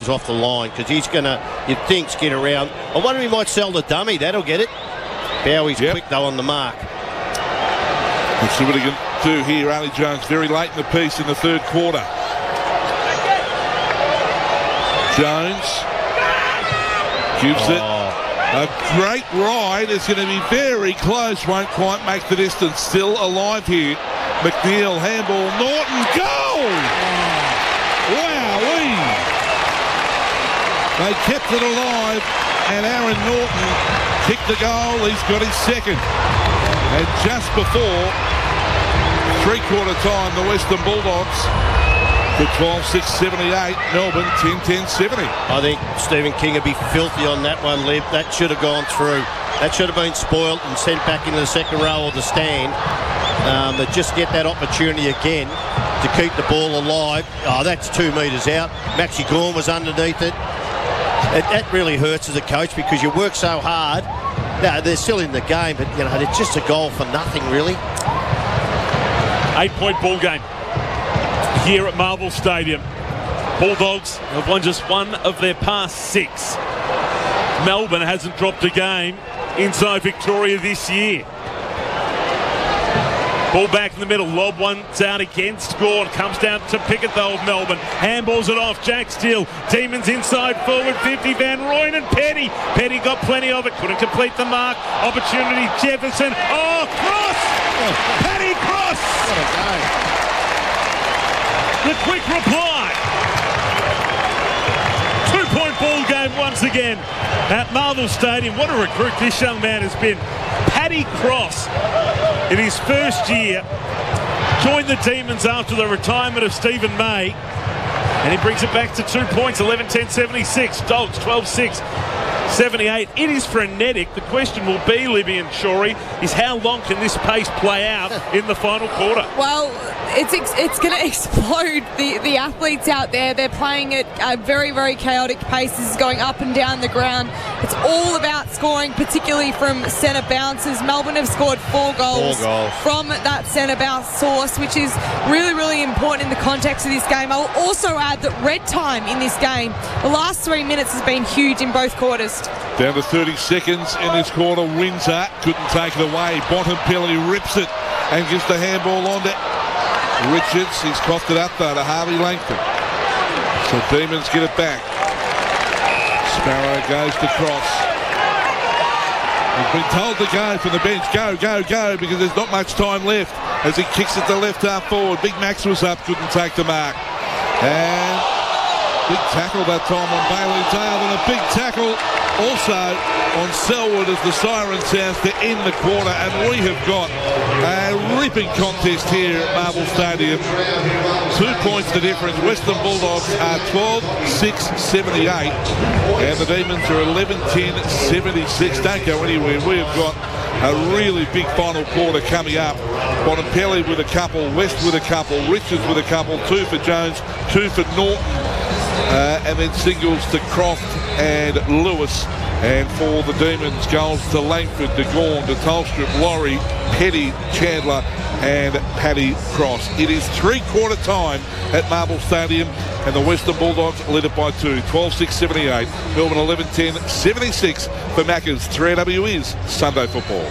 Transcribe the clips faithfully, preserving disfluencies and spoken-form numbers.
off the line because he's going to, you'd think, get around. I wonder if he might sell the dummy. That'll get it. Bowie's yep. quick, though, on the mark. Let's see what he can do here. Ali Jones very late in the piece in the third quarter. Jones gives oh. it a great ride. It's going to be very close. Won't quite make the distance. Still alive here. McNeil, handball, Norton, goal! Wowee! They kept it alive, and Aaron Norton kicked the goal. He's got his second. And just before three-quarter time, the Western Bulldogs for twelve six seventy-eight, Melbourne ten ten seventy. I think Stephen King would be filthy on that one, Liv. That should have gone through. That should have been spoiled and sent back into the second row or the stand. Um, but just get that opportunity again to keep the ball alive. Oh, that's two metres out. Maxi Gawn was underneath it. it. That really hurts as a coach because you work so hard. No, they're still in the game, but you know it's just a goal for nothing, really. Eight-point ball game here at Marvel Stadium. Bulldogs have won just one of their past six. Melbourne hasn't dropped a game inside Victoria this year. Ball back in the middle. Lob one's out against Gawn. Comes down to Pickett though of Melbourne. Handballs it off. Jack Steele. Demons inside forward fifty. Van Rooyen and Petty. Petty got plenty of it. Couldn't complete the mark. Opportunity. Jefferson. Oh, Cross! Paddy Cross! What a game. The quick reply. Two-point ball game once again at Marvel Stadium. What a recruit this young man has been. Paddy Cross, in his first year, joined the Demons after the retirement of Stephen May, and he brings it back to two points, eleven ten seventy-six. Dogs twelve six seventy-eight. It is frenetic. The question will be, Libby and Shorey, is how long can this pace play out in the final quarter? Well, it's ex- it's going to explode. The the athletes out there, they're playing at a very, very chaotic paces, going up and down the ground. It's all about scoring, particularly from centre bounces. Melbourne have scored four goals, four goals from that centre bounce source, which is really, really important in the context of this game. I'll also add that red time in this game, the last three minutes has been huge in both quarters. Down to thirty seconds in this quarter. Windsor couldn't take it away. Bontempelli rips it and gives the handball on to Richards. He's coughed it up though to Harvey Langford. So Demons get it back. Sparrow goes to Cross. He's been told to go from the bench. Go, go, go, because there's not much time left as he kicks it to left half forward. Big Max was up, couldn't take the mark. And big tackle that time on Bailey Dale, and a big tackle also on Selwood as the siren sounds to end the quarter. And we have got a ripping contest here at Marvel Stadium. Two points the difference. Western Bulldogs are twelve six seventy-eight and the Demons are eleven ten seventy-six. Don't go anywhere. We have got a really big final quarter coming up. Bontempelli with a couple, West with a couple, Richards with a couple, two for Jones, two for Norton. Uh, and then singles to Croft and Lewis. And for the Demons, goals to Langford, to Gawn, to Tolstrup, Laurie, Petty, Chandler and Paddy Cross. It is three-quarter time at Marvel Stadium and the Western Bulldogs lead it by two. twelve six seventy-eight. Melbourne eleven ten seventy-six for Macca's. three A W is Sunday football.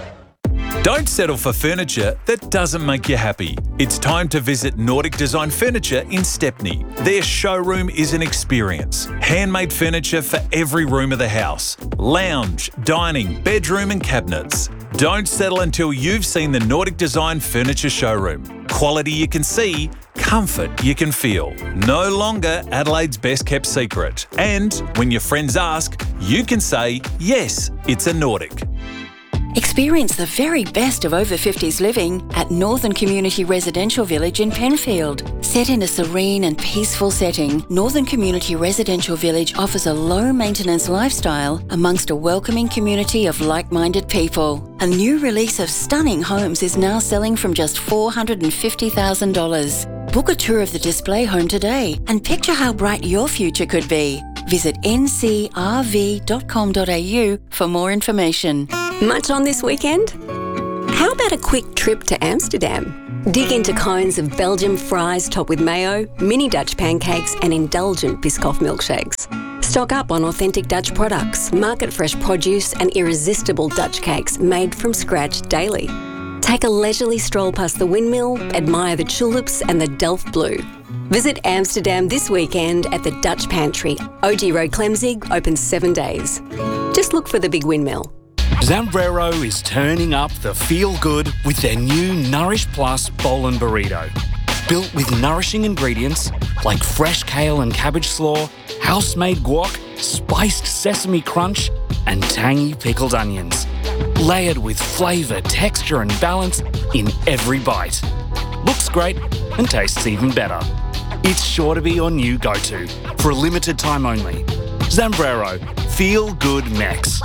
Don't settle for furniture that doesn't make you happy. It's time to visit Nordic Design Furniture in Stepney. Their showroom is an experience. Handmade furniture for every room of the house. Lounge, dining, bedroom and cabinets. Don't settle until you've seen the Nordic Design Furniture showroom. Quality you can see, comfort you can feel. No longer Adelaide's best kept secret. And when your friends ask, you can say, yes, it's a Nordic. Experience the very best of over fifties living at Northern Community Residential Village in Penfield. Set in a serene and peaceful setting, Northern Community Residential Village offers a low-maintenance lifestyle amongst a welcoming community of like-minded people. A new release of stunning homes is now selling from just four hundred fifty thousand dollars. Book a tour of the display home today and picture how bright your future could be. Visit n c r v dot com dot a u for more information. Much on this weekend? How about a quick trip to Amsterdam? Dig into cones of Belgian fries topped with mayo, mini Dutch pancakes and indulgent Biscoff milkshakes. Stock up on authentic Dutch products, market fresh produce and irresistible Dutch cakes made from scratch daily. Take a leisurely stroll past the windmill, admire the tulips and the Delft blue. Visit Amsterdam this weekend at the Dutch Pantry. O G Road Clemzig, open seven days. Just look for the big windmill. Zambrero is turning up the feel-good with their new Nourish Plus Bowl and Burrito. Built with nourishing ingredients like fresh kale and cabbage slaw, house-made guac, spiced sesame crunch and tangy pickled onions. Layered with flavour, texture and balance in every bite. Looks great and tastes even better. It's sure to be your new go-to for a limited time only. Zambrero, feel good Mex.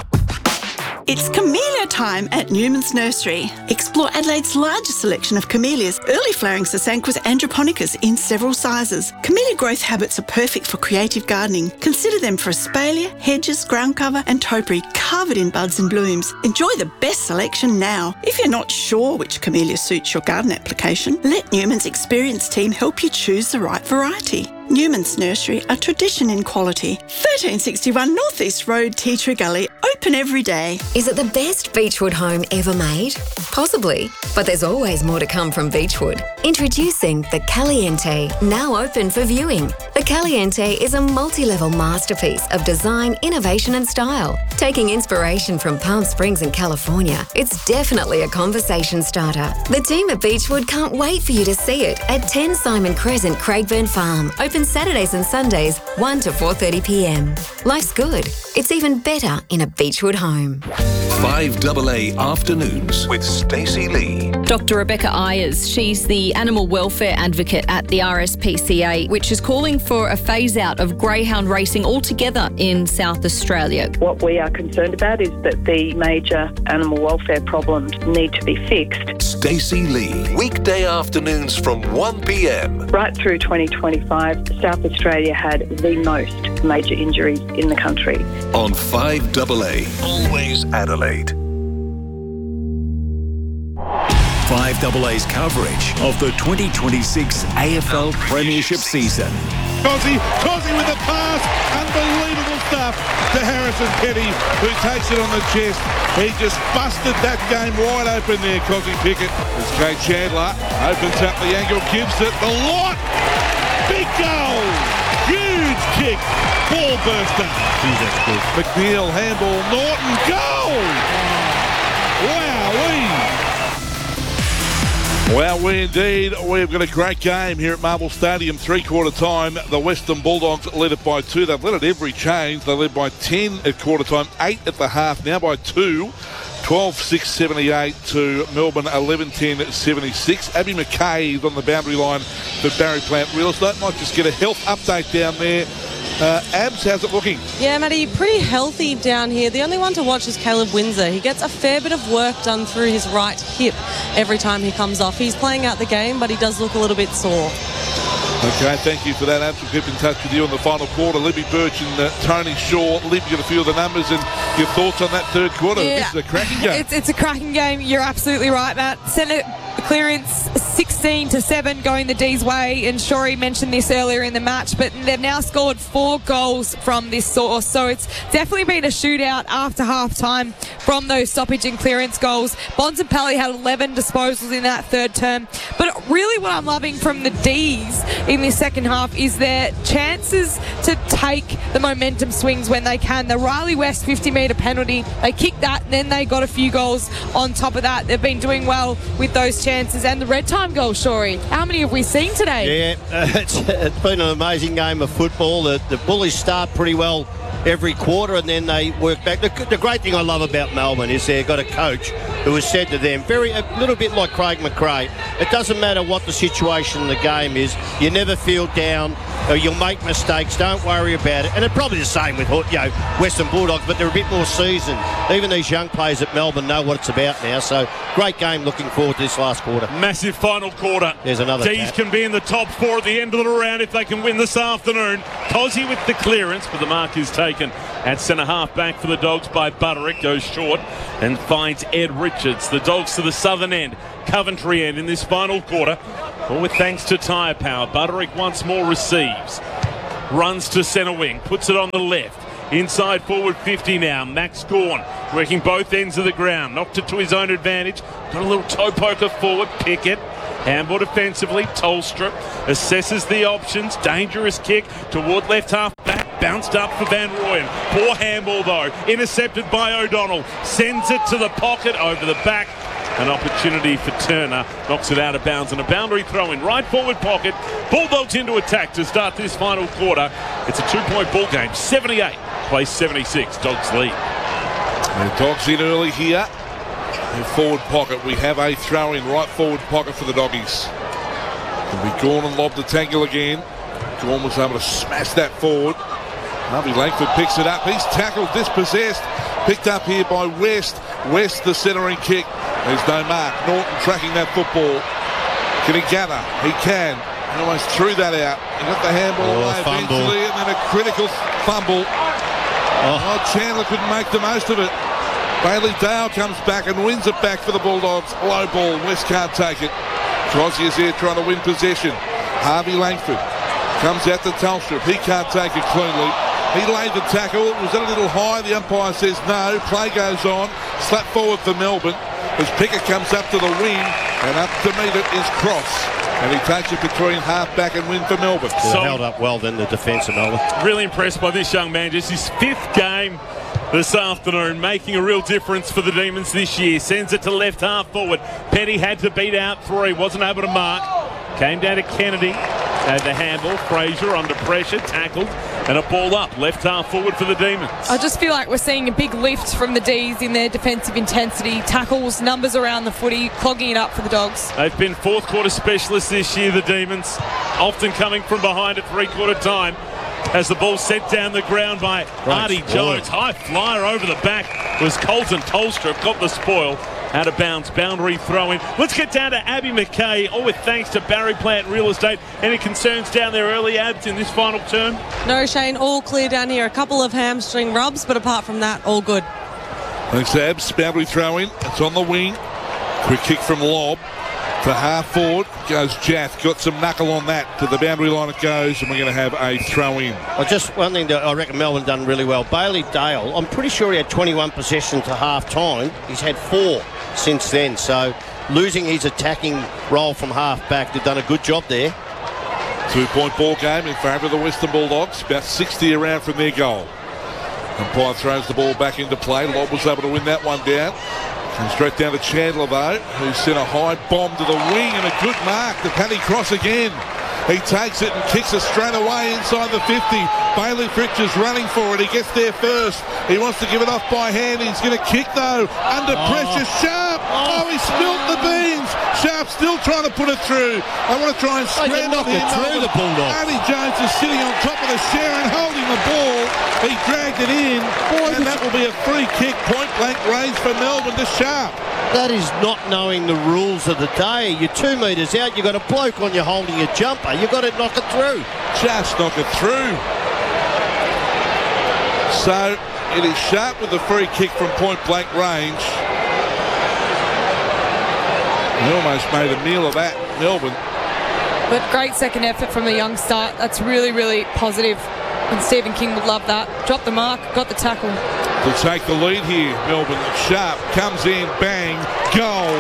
It's camellia time at Newman's Nursery. Explore Adelaide's largest selection of camellias, early flowering Sasanquas androponicas in several sizes. Camellia growth habits are perfect for creative gardening. Consider them for espalier, hedges, ground cover and topiary covered in buds and blooms. Enjoy the best selection now. If you're not sure which camellia suits your garden application, let Newman's experienced team help you choose the right variety. Newman's Nursery, a tradition in quality. thirteen sixty-one North East Road, Tea Tree Gully, open every day. Is it the best Beechwood home ever made? Possibly, but there's always more to come from Beechwood. Introducing the Caliente, now open for viewing. The Caliente is a multi-level masterpiece of design, innovation and style. Taking inspiration from Palm Springs and California, it's definitely a conversation starter. The team at Beechwood can't wait for you to see it at ten Simon Crescent, Craigburn Farm. Open Saturdays and Sundays, one to four thirty p m. Life's good. It's even better in a Beechwood home. five A A Afternoons with Stacey Lee. Doctor Rebecca Ayers, she's the animal welfare advocate at the R S P C A, which is calling for a phase-out of greyhound racing altogether in South Australia. What we are concerned about is that the major animal welfare problems need to be fixed. Stacey Lee, weekday afternoons from one p m. Right through twenty twenty-five, South Australia had the most major injuries in the country. On five A A, always Adelaide. five A A's coverage of the twenty twenty-six A F L Premiership season. Cozzy, Cozzy with a pass, unbelievable stuff to Harrison Petty, who takes it on the chest. He just busted that game wide open there, Cozzy Pickett. As Kate Chandler opens up the angle, gives it the lot. Big goal, huge kick, ball burster. McNeil, handball, Norton, goal! Wowee! Well, we indeed, we've got a great game here at Marvel Stadium, three-quarter time. The Western Bulldogs led it by two. They've led it every change. They led by ten at quarter time, eight at the half, now by two. twelve six seventy-eight to Melbourne, eleven ten seventy-six. Abby McKay is on the boundary line for Barry Plant Real Estate. Might just get a health update down there. Uh, Abs, how's it looking? Yeah, Matty, pretty healthy down here. The only one to watch is Caleb Windsor. He gets a fair bit of work done through his right hip every time he comes off. He's playing out the game, but he does look a little bit sore. Okay, thank you for that, Abs. We'll keep in touch with you in the final quarter. Libby Birch and uh, Tony Shaw. Libby, you got a few of the numbers and your thoughts on that third quarter. Yeah. This is a cracking game. It's, it's a cracking game. You're absolutely right, Matt. Senate clearance sixteen to seven going the D's way, and Shorey mentioned this earlier in the match, but they've now scored four goals from this source, so it's definitely been a shootout after half time from those stoppage and clearance goals. Bontempelli had eleven disposals in that third term, but really what I'm loving from the D's in this second half is their chances to take the momentum swings when they can. The Riley West fifty metre penalty, they kicked that and then they got a few goals on top of that. They've been doing well with those chances, and the red time goal, Shorey. How many have we seen today? Yeah, uh, it's, it's been an amazing game of football. The, the Bullies start pretty well every quarter and then they work back. The, the great thing I love about Melbourne is they've got a coach who has said to them, very a little bit like Craig McRae, it doesn't matter what the situation in the game is, you never feel down, or you'll make mistakes, don't worry about it. And it's probably the same with, you know, Western Bulldogs, but they're a bit more seasoned. Even these young players at Melbourne know what it's about now, so great game, looking forward to this last quarter. Massive final quarter. There's another D's tap. can be in the top four at the end of the round if they can win this afternoon. Cozzy with the clearance, but the mark is taken at centre half back for the Dogs by Butterick. Goes short and finds Ed Richards. The Dogs to the southern end. Coventry end in this final quarter. All with thanks to tyre power. Butterick once more receives. Runs to centre wing. Puts it on the left. Inside forward fifty now. Max Gawn working both ends of the ground. Knocked it to his own advantage. Got a little toe poker forward. Pickett. Handball defensively. Tolstrup assesses the options. Dangerous kick toward left half back. Bounced up for Van Rooyen. Poor handball though. Intercepted by O'Donnell. Sends it to the pocket over the back. An opportunity for Turner. Knocks it out of bounds and a boundary throw in right forward pocket. Bulldogs into attack to start this final quarter. It's a two-point ball game. seventy-eight plays seventy-six. Dogs lead. The Dogs in early here. In forward pocket, we have a throw in right forward pocket for the Doggies. It'll be Gawn and lob the tangle again. Gawn was able to smash that forward. Harvey Langford picks it up. He's tackled, dispossessed. Picked up here by West. West the centering kick. There's no mark. Norton tracking that football. Can he gather? He can. He almost threw that out. He got the handball Oh, away fumble. eventually, and then a critical fumble. Oh. Oh, Chandler couldn't make the most of it. Bailey Dale comes back and wins it back for the Bulldogs. Low ball. West can't take it. Crosby is there trying to win possession. Harvey Langford comes out to Telstra. He can't take it cleanly. He laid the tackle. It was a little high. The umpire says no. Play goes on. Slap forward for Melbourne as Pickett comes up to the wing, and up to meet it is Cross. And he takes it between half-back and win for Melbourne. So held up well then, the defence of Melbourne. Really impressed by this young man. Just his fifth game this afternoon, making a real difference for the Demons this year. Sends it to left half forward. Petty had to beat out three. Wasn't able to mark. Came down to Kennedy. Had the handball. Fraser under pressure. Tackled. And a ball up. Left half forward for the Demons. I just feel like we're seeing a big lift from the D's in their defensive intensity. Tackles, numbers around the footy, clogging it up for the Dogs. They've been fourth quarter specialists this year, the Demons. Often coming from behind at three quarter time. As the ball sent down the ground by Artie Jones. High flyer over the back was Colton Tolstrup. Got the spoil. Out of bounds, boundary throw in. Let's get down to Abby McKay, all with thanks to Barry Plant Real Estate. Any concerns down there early, Abs, in this final term? No, Shane, all clear down here. A couple of hamstring rubs, but apart from that, all good. Thanks, Abs. Boundary throw in. It's on the wing. Quick kick from Lob. To half forward goes Jath. Got some knuckle on that. To the boundary line it goes, and we're going to have a throw in. Well, just one thing that I reckon Melbourne done really well. Bailey Dale, I'm pretty sure he had twenty-one possessions to half time. He's had four since then. So losing his attacking role from half back, they've done a good job there. Two-point ball game in favour of the Western Bulldogs. About sixty around from their goal. Umpire throws the ball back into play. Lob was able to win that one down. Comes straight down to Chandler though, who sent a high bomb to the wing and a good mark to Paddy Cross again. He takes it and kicks it straight away inside the fifty. Bailey Fritch's running for it. He gets there first. He wants to give it off by hand. He's going to kick though. Under Oh. pressure, Sharp. Oh, he spilt the beans. Sharp still trying to put it through. I want to try and Oh, you scramble knock it through the Bulldogs. Artie Jones is sitting on top of the Sharon holding the ball. He dragged it in. And that will be a free kick, point blank range for Melbourne to Sharp. That is not knowing the rules of the day. You're two metres out, you've got a bloke on you holding your jumper. You've got to knock it through. Just knock it through. So it is Sharp with the free kick from point blank range. He almost made a meal of that, Melbourne. But great second effort from a young start. That's really, really positive. And Stephen King would love that. Dropped the mark, got the tackle. To take the lead here, Melbourne. Sharp comes in, bang, goal.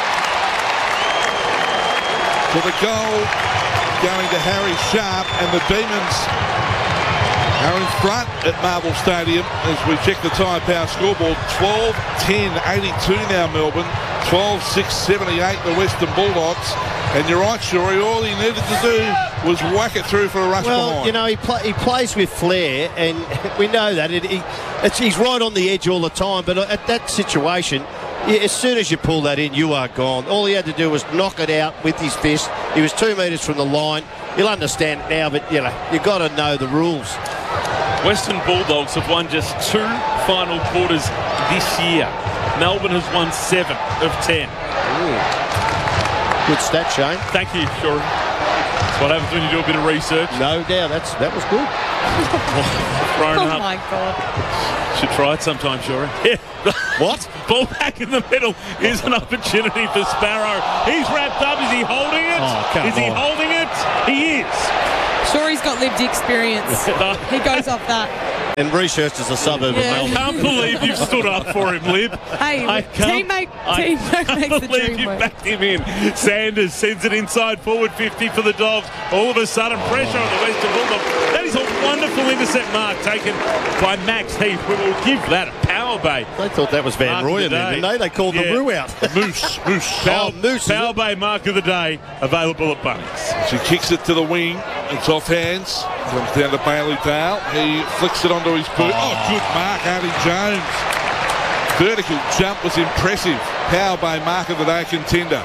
For the goal going to Harry Sharp, and the Demons are in front at Marvel Stadium as we check the Tyre Power scoreboard. twelve ten eighty-two now, Melbourne. twelve six seventy-eight the Western Bulldogs. And you're right, Shorey, all he needed to do was whack it through for a rush Well, behind. you know, he, play, he plays with flair, and we know that. It, he, it's, he's right on the edge all the time, but at that situation, yeah, as soon as you pull that in, you are gone. All he had to do was knock it out with his fist. He was two metres from the line. You'll understand it now, but, you know, you've got to know the rules. Western Bulldogs have won just two final quarters this year. Melbourne has won seven of ten. Ooh. Good stat, Shane. Thank you, Shorey. That's what happens when you do a bit of research. No doubt. That's that was good. Thrown Oh up. my God. Should try it sometime, Shore. Yeah. What? Ball back in the middle is an opportunity for Sparrow. He's wrapped up. Is he holding it? Oh, come is he on. holding it? He is. Sure, he's got lived experience. He goes off that. And Reachurst is a suburb Yeah. of I Melbourne. can't believe you've stood up for him, Lib. Hey, I can't, teammate, I teammate can't makes the believe dream you work. backed him in. Sanders sends it inside forward fifty for the Dogs. All of a sudden, pressure on the Western Bulldogs. That is a wonderful intercept mark taken by Max Heath. We will give that a power bay. They thought that was Van Mark of Rooyen the then, day. didn't they? They called Yeah. the Roo out. Moose, Moose. Power, Oh, Moose, is power it? bay mark of the day available at Bunnings. She kicks it to the wing. It's off hands. Comes down to Bailey Dale. He flicks it onto his boot. Oh, good mark, Hardy Jones. Vertical jump was impressive. Power bay mark of the day contender.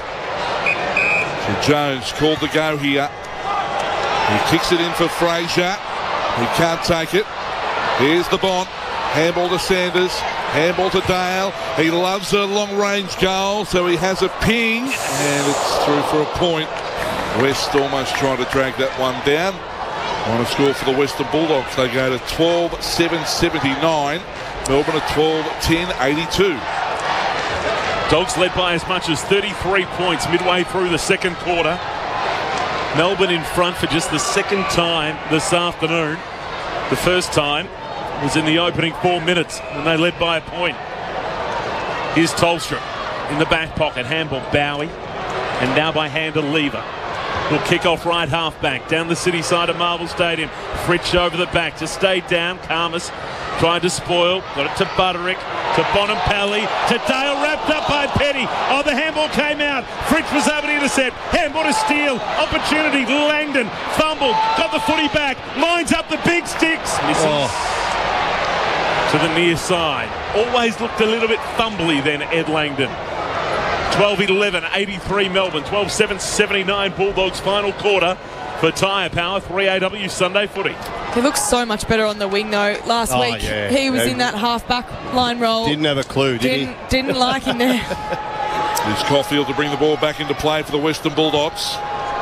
So Jones called the go here. He kicks it in for Fraser. He can't take it. Here's the Bont. Handball to Sanders. Handball to Dale. He loves a long-range goal, so he has a ping. And it's through for a point. West almost trying to drag that one down. On a score for the Western Bulldogs. They go to twelve seven seventy-nine. Melbourne at twelve ten eighty-two. Dogs led by as much as thirty-three points midway through the second quarter. Melbourne in front for just the second time this afternoon. The first time was in the opening four minutes when they led by a point. Here's Tolstrup in the back pocket. Handball Bowie. And now by hand to Lever. Will kick off right half back down the city side of Marvel Stadium. Fritsch over the back to stay down. Karmas tried to spoil. Got it to Butterick. To Bonampelli. To Dale, wrapped up by Petty. Oh, the handball came out. Fritsch was able to intercept. Handball to Steele. Opportunity. Langdon fumbled. Got the footy back. Lines up the big sticks. Misses. Oh. To the near side. Always looked a little bit fumbly then, Ed Langdon. twelve eleven eighty-three Melbourne. twelve seven seventy-nine Bulldogs final quarter for Tyre Power. three A W Sunday footy. He looks so much better on the wing though. Last Oh, week yeah. he was Yeah. in that half-back line role. Didn't have a clue, did didn't, Didn't like him there. There's Caulfield to bring the ball back into play for the Western Bulldogs.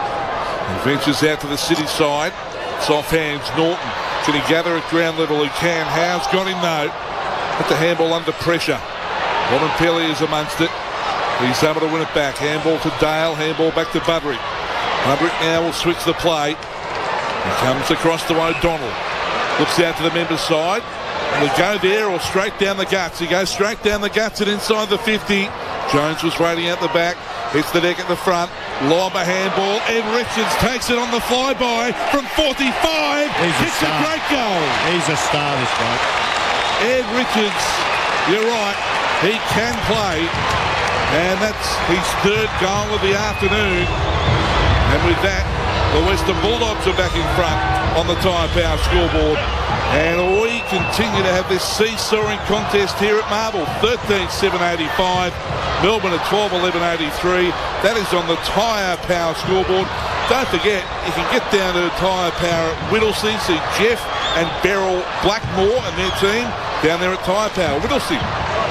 He ventures out to the city side. It's off hands. Norton. Can he gather at ground level? He can. Howe's got him though. Put the handball under pressure. Bonampelli is amongst it. He's able to win it back. Handball to Dale. Handball back to Budrick. Budrick now will switch the play. He comes across to O'Donnell. Looks out to the members' side. Will he go there or straight down the guts? He goes straight down the guts and inside the fifty. Jones was waiting out the back. Hits the deck at the front. Lobber handball. Ed Richards takes it on the flyby from forty-five. He's a It's a star. great goal. He's a star, this bloke. Ed Richards, you're right. He can play. And that's his third goal of the afternoon. And with that, the Western Bulldogs are back in front on the Tyre Power scoreboard. And we continue to have this seesawing contest here at Marvel. thirteen seven eighty-five. Melbourne at twelve eleven eighty-three. That is on the Tyre Power scoreboard. Don't forget, you can get down to Tyre Power at Whittlesea, see Jeff and Beryl Blackmore and their team down there at Tyre Power. Whittlesea.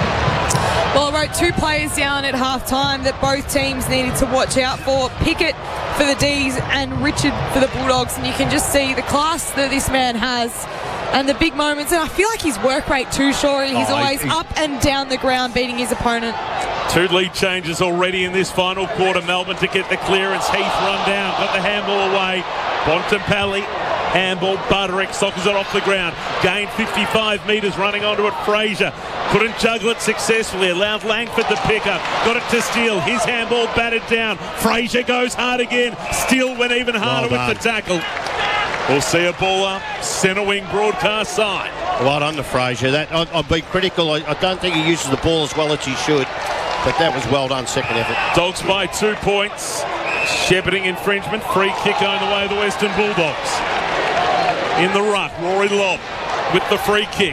Well, I wrote two players down at half-time that both teams needed to watch out for. Pickett for the D's and Richard for the Bulldogs. And you can just see the class that this man has and the big moments. And I feel like his work rate too, Shorey. He's Oh, always he- up and down the ground beating his opponent. Two lead changes already in this final quarter. Melbourne to get the clearance. Heath run down. Got the handball away. Bontempelli. Handball. Butterick sockers it off the ground. Gained fifty-five metres running onto it. Fraser couldn't juggle it successfully. Allowed Langford to pick up. Got it to Steele. His handball batted down. Fraser goes hard again. Steele went even harder Well with the tackle. We'll see a ball up. Centre wing broadcast side. Well done to Fraser. That I, I've been critical. I, I don't think he uses the ball as well as he should. But that was well done, second effort. Dogs by two points. Shepherding infringement. Free kick going the way of the Western Bulldogs. In the ruck, Rory Lobb with the free kick.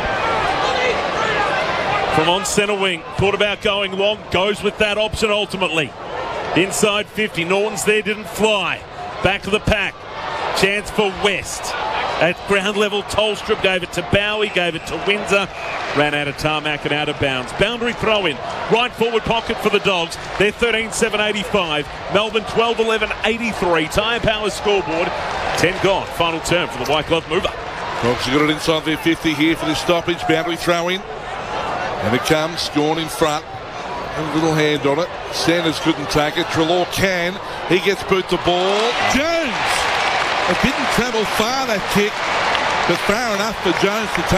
From on centre wing, thought about going long, goes with that option ultimately. Inside fifty, Norton's there, didn't fly. Back of the pack, chance for West. At ground level, Tolstrup gave it to Bowie, gave it to Windsor. Ran out of tarmac and out of bounds. Boundary throw in. Right forward pocket for the Dogs. They're thirteen seven eighty-five. Melbourne twelve eleven eighty-three. Tyre Power scoreboard. ten gone. Final term for the White Glove Mover. Dogs have got it inside their fifty here for this stoppage. Boundary throw in. And it comes. Gawn in front. A little hand on it. Sanders couldn't take it. Treloar can. He gets boot the ball. Jones! It didn't travel far, that kick, but far enough for Jones to take